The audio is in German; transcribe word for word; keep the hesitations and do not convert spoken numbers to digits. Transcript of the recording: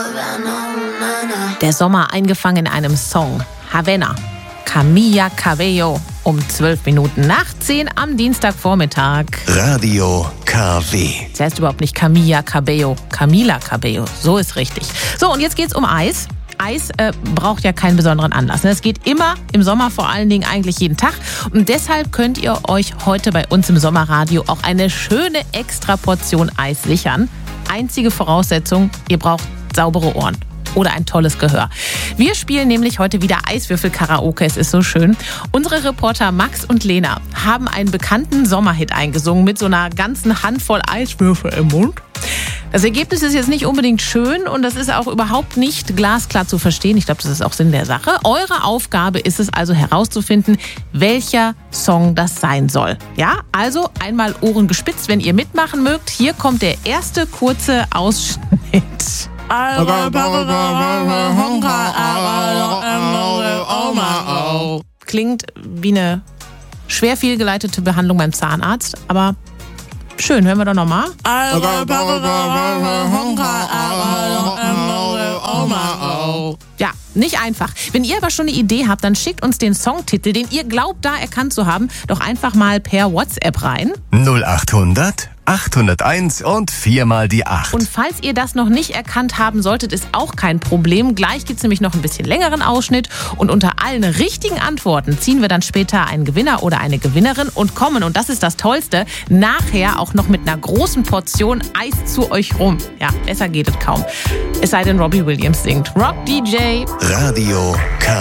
Der Sommer eingefangen in einem Song. Havana. Camila Cabello um zwölf Minuten nach zehn am Dienstagvormittag. Radio K W. Das heißt überhaupt nicht Camila Cabello, Camila Cabello. So ist richtig. So, und jetzt geht's um Eis. Eis äh, braucht ja keinen besonderen Anlass. Es geht immer im Sommer, vor allen Dingen eigentlich jeden Tag. Und deshalb könnt ihr euch heute bei uns im Sommerradio auch eine schöne extra Portion Eis sichern. Einzige Voraussetzung, ihr braucht saubere Ohren. Oder ein tolles Gehör. Wir spielen nämlich heute wieder Eiswürfel-Karaoke. Es ist so schön. Unsere Reporter Max und Lena haben einen bekannten Sommerhit eingesungen mit so einer ganzen Handvoll Eiswürfel im Mund. Das Ergebnis ist jetzt nicht unbedingt schön und das ist auch überhaupt nicht glasklar zu verstehen. Ich glaube, das ist auch Sinn der Sache. Eure Aufgabe ist es also herauszufinden, welcher Song das sein soll. Ja, also einmal Ohren gespitzt, wenn ihr mitmachen mögt. Hier kommt der erste kurze Ausschnitt. Klingt wie eine schwer fehlgeleitete Behandlung beim Zahnarzt, aber schön, hören wir doch nochmal. Ja, nicht einfach. Wenn ihr aber schon eine Idee habt, dann schickt uns den Songtitel, den ihr glaubt, da erkannt zu haben, doch einfach mal per WhatsApp rein. null achthundert achthunderteins und viermal die acht. Und falls ihr das noch nicht erkannt haben solltet, ist auch kein Problem. Gleich gibt es nämlich noch ein bisschen längeren Ausschnitt und unter allen richtigen Antworten ziehen wir dann später einen Gewinner oder eine Gewinnerin und kommen, und das ist das Tollste, nachher auch noch mit einer großen Portion Eis zu euch rum. Ja, besser geht es kaum. Es sei denn, Robbie Williams singt. Rock D J. Radio K W.